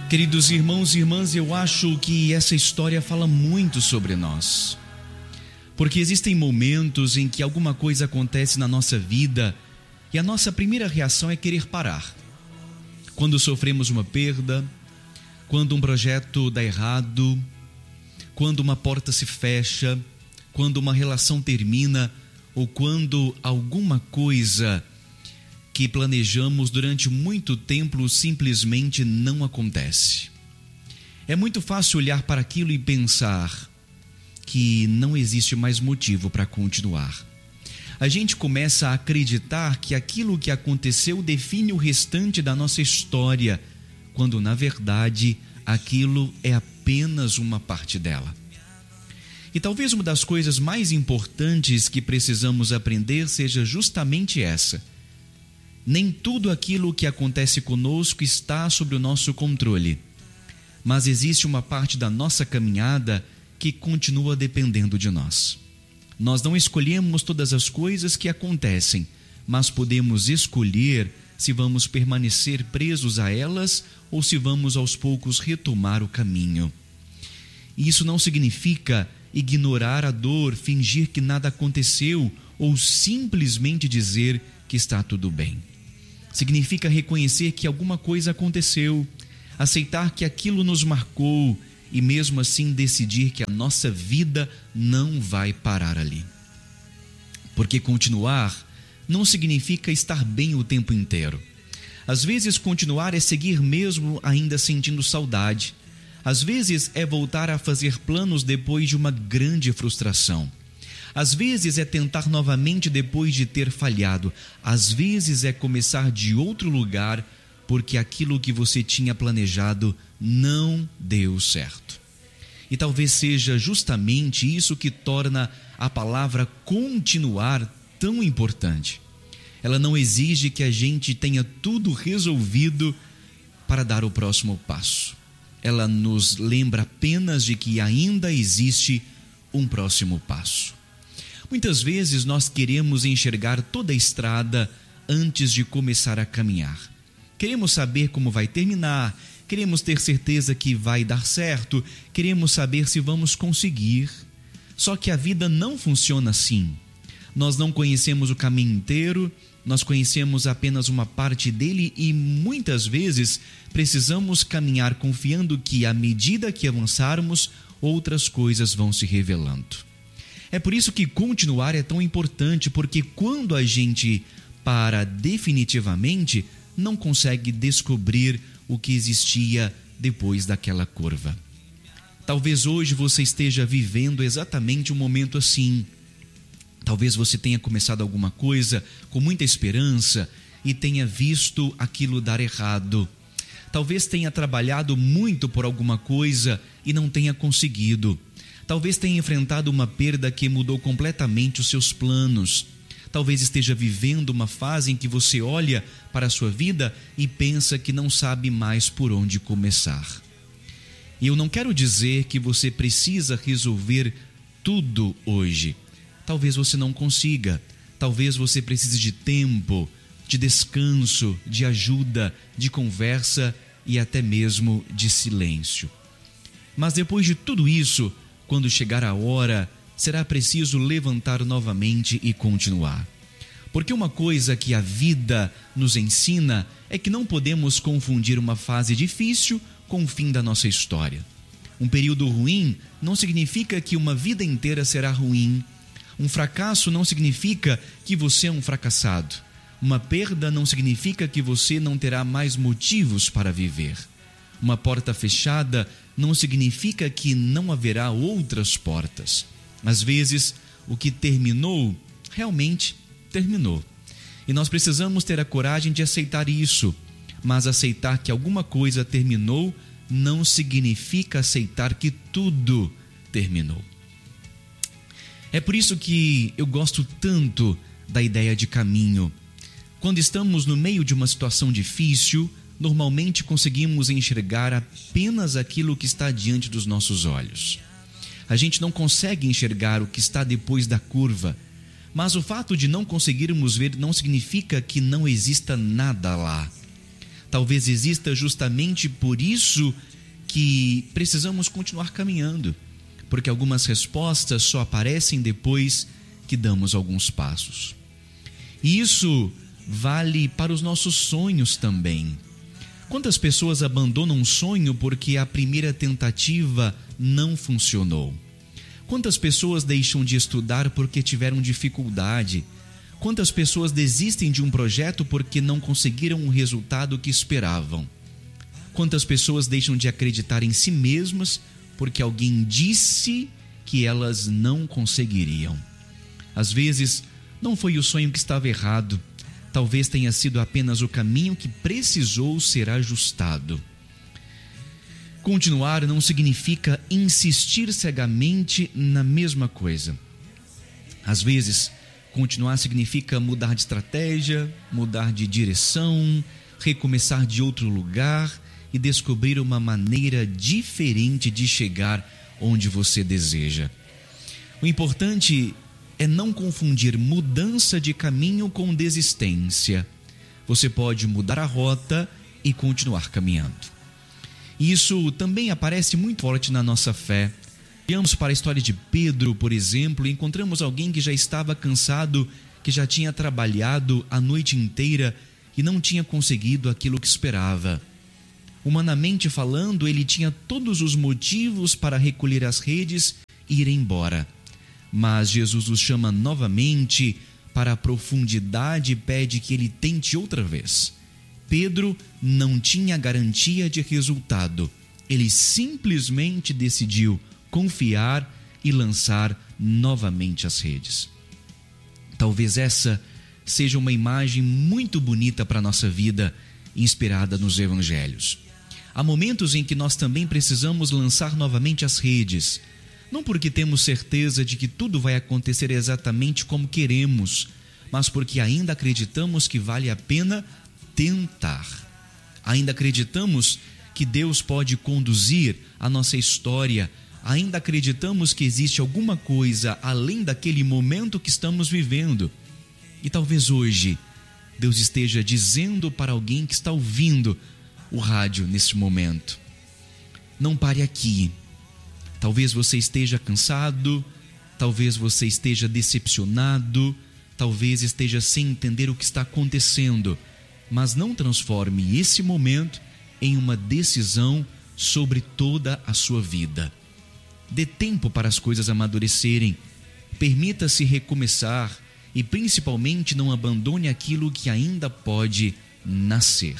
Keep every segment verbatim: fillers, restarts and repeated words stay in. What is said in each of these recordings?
Queridos irmãos e irmãs, eu acho que essa história fala muito sobre nós. Porque existem momentos em que alguma coisa acontece na nossa vida e a nossa primeira reação é querer parar. Quando sofremos uma perda, quando um projeto dá errado, quando uma porta se fecha, quando uma relação termina ou quando alguma coisa que planejamos durante muito tempo simplesmente não acontece. É muito fácil olhar para aquilo e pensar que não existe mais motivo para continuar. A gente começa a acreditar que aquilo que aconteceu define o restante da nossa história, quando na verdade aquilo é apenas uma parte dela. E talvez uma das coisas mais importantes que precisamos aprender seja justamente essa. Nem tudo aquilo que acontece conosco está sob o nosso controle, mas existe uma parte da nossa caminhada que continua dependendo de nós. Nós não escolhemos todas as coisas que acontecem, mas podemos escolher se vamos permanecer presos a elas ou se vamos aos poucos retomar o caminho. E isso não significa ignorar a dor, fingir que nada aconteceu ou simplesmente dizer que está tudo bem. Significa reconhecer que alguma coisa aconteceu, aceitar que aquilo nos marcou e mesmo assim decidir que a nossa vida não vai parar ali. Porque continuar não significa estar bem o tempo inteiro. Às vezes continuar é seguir mesmo ainda sentindo saudade. Às vezes é voltar a fazer planos depois de uma grande frustração. Às vezes é tentar novamente depois de ter falhado. Às vezes é começar de outro lugar porque aquilo que você tinha planejado não deu certo. E talvez seja justamente isso que torna a palavra continuar tão importante. Ela não exige que a gente tenha tudo resolvido para dar o próximo passo. Ela nos lembra apenas de que ainda existe um próximo passo. Muitas vezes nós queremos enxergar toda a estrada antes de começar a caminhar. Queremos saber como vai terminar, queremos ter certeza que vai dar certo, queremos saber se vamos conseguir. Só que a vida não funciona assim. Nós não conhecemos o caminho inteiro, nós conhecemos apenas uma parte dele e muitas vezes precisamos caminhar confiando que à medida que avançarmos, outras coisas vão se revelando. É por isso que continuar é tão importante, porque quando a gente para definitivamente, não consegue descobrir o que existia depois daquela curva. Talvez hoje você esteja vivendo exatamente um momento assim. Talvez você tenha começado alguma coisa com muita esperança e tenha visto aquilo dar errado. Talvez tenha trabalhado muito por alguma coisa e não tenha conseguido. Talvez tenha enfrentado uma perda que mudou completamente os seus planos. Talvez esteja vivendo uma fase em que você olha para a sua vida e pensa que não sabe mais por onde começar. E eu não quero dizer que você precisa resolver tudo hoje. Talvez você não consiga. Talvez você precise de tempo, de descanso, de ajuda, de conversa e até mesmo de silêncio. Mas depois de tudo isso, quando chegar a hora, será preciso levantar novamente e continuar. Porque uma coisa que a vida nos ensina é que não podemos confundir uma fase difícil com o fim da nossa história. Um período ruim não significa que uma vida inteira será ruim. Um fracasso não significa que você é um fracassado. Uma perda não significa que você não terá mais motivos para viver. Uma porta fechada não significa que não haverá outras portas. Às vezes, o que terminou, realmente terminou. E nós precisamos ter a coragem de aceitar isso. Mas aceitar que alguma coisa terminou não significa aceitar que tudo terminou. É por isso que eu gosto tanto da ideia de caminho. Quando estamos no meio de uma situação difícil, normalmente conseguimos enxergar apenas aquilo que está diante dos nossos olhos. A gente não consegue enxergar o que está depois da curva, mas o fato de não conseguirmos ver não significa que não exista nada lá. Talvez exista justamente por isso que precisamos continuar caminhando, porque algumas respostas só aparecem depois que damos alguns passos. E isso vale para os nossos sonhos também. Quantas pessoas abandonam um sonho porque a primeira tentativa não funcionou? Quantas pessoas deixam de estudar porque tiveram dificuldade? Quantas pessoas desistem de um projeto porque não conseguiram o resultado que esperavam? Quantas pessoas deixam de acreditar em si mesmas porque alguém disse que elas não conseguiriam? Às vezes, não foi o sonho que estava errado. Talvez tenha sido apenas o caminho que precisou ser ajustado. Continuar não significa insistir cegamente na mesma coisa. Às vezes, continuar significa mudar de estratégia, mudar de direção, recomeçar de outro lugar e descobrir uma maneira diferente de chegar onde você deseja. O importante é não confundir mudança de caminho com desistência. Você pode mudar a rota e continuar caminhando. Isso também aparece muito forte na nossa fé. Olhamos para a história de Pedro, por exemplo, e encontramos alguém que já estava cansado, que já tinha trabalhado a noite inteira e não tinha conseguido aquilo que esperava. Humanamente falando, ele tinha todos os motivos para recolher as redes e ir embora. Mas Jesus o chama novamente para a profundidade e pede que ele tente outra vez. Pedro não tinha garantia de resultado. Ele simplesmente decidiu confiar e lançar novamente as redes. Talvez essa seja uma imagem muito bonita para a nossa vida, inspirada nos evangelhos. Há momentos em que nós também precisamos lançar novamente as redes, não porque temos certeza de que tudo vai acontecer exatamente como queremos, mas porque ainda acreditamos que vale a pena tentar. Ainda acreditamos que Deus pode conduzir a nossa história. Ainda acreditamos que existe alguma coisa além daquele momento que estamos vivendo. E talvez hoje Deus esteja dizendo para alguém que está ouvindo o rádio nesse momento: não pare aqui. Talvez você esteja cansado, talvez você esteja decepcionado, talvez esteja sem entender o que está acontecendo, mas não transforme esse momento em uma decisão sobre toda a sua vida. Dê tempo para as coisas amadurecerem, permita-se recomeçar e principalmente não abandone aquilo que ainda pode nascer.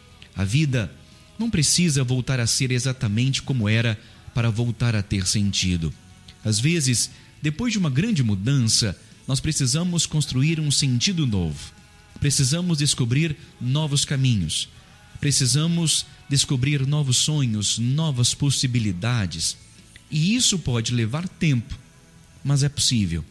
A vida não precisa voltar a ser exatamente como era para voltar a ter sentido. Às vezes, depois de uma grande mudança, nós precisamos construir um sentido novo. Precisamos descobrir novos caminhos. Precisamos descobrir novos sonhos, novas possibilidades. E isso pode levar tempo, mas é possível.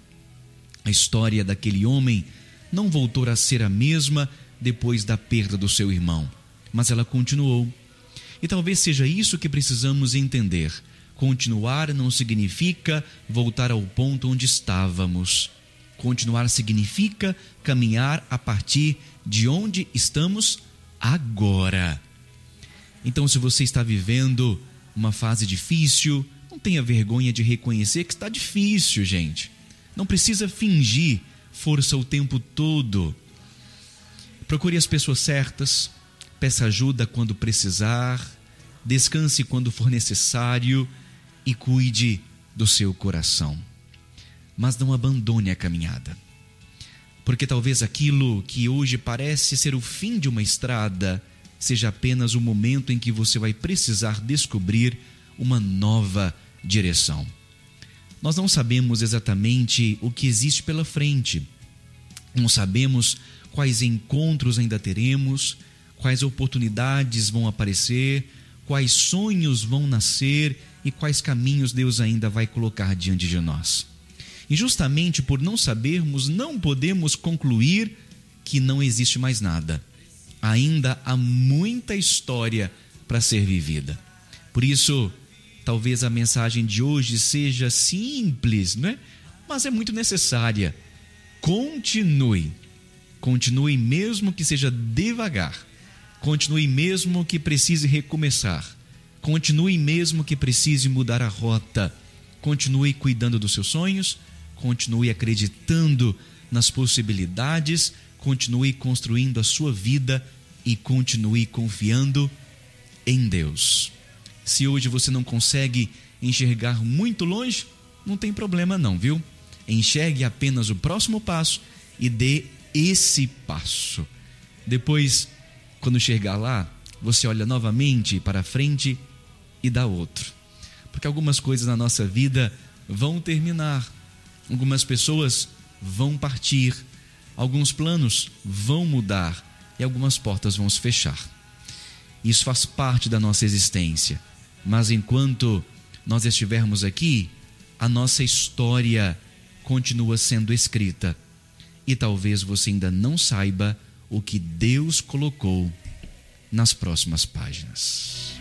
A história daquele homem não voltou a ser a mesma depois da perda do seu irmão, mas ela continuou. E talvez seja isso que precisamos entender. Continuar não significa voltar ao ponto onde estávamos. Continuar significa caminhar a partir de onde estamos agora. Então, se você está vivendo uma fase difícil, não tenha vergonha de reconhecer que está difícil, gente. Não precisa fingir força o tempo todo. Procure as pessoas certas, peça ajuda quando precisar, descanse quando for necessário e cuide do seu coração. Mas não abandone a caminhada, porque talvez aquilo que hoje parece ser o fim de uma estrada seja apenas o momento em que você vai precisar descobrir uma nova direção. Nós não sabemos exatamente o que existe pela frente, não sabemos quais encontros ainda teremos, quais oportunidades vão aparecer, quais sonhos vão nascer e quais caminhos Deus ainda vai colocar diante de nós. E justamente por não sabermos, não podemos concluir que não existe mais nada. Ainda há muita história para ser vivida. Por isso, talvez a mensagem de hoje seja simples, né? Mas é muito necessária. Continue. Continue mesmo que seja devagar. Continue mesmo que precise recomeçar. Continue mesmo que precise mudar a rota. Continue cuidando dos seus sonhos. Continue acreditando nas possibilidades. Continue construindo a sua vida e continue confiando em Deus. Se hoje você não consegue enxergar muito longe, não tem problema não, viu? Enxergue apenas o próximo passo e dê esse passo. Depois, quando chegar lá, você olha novamente para frente e dá outro. Porque algumas coisas na nossa vida vão terminar, algumas pessoas vão partir, alguns planos vão mudar e algumas portas vão se fechar. Isso faz parte da nossa existência. Mas enquanto nós estivermos aqui, a nossa história continua sendo escrita. E talvez você ainda não saiba o que Deus colocou nas próximas páginas.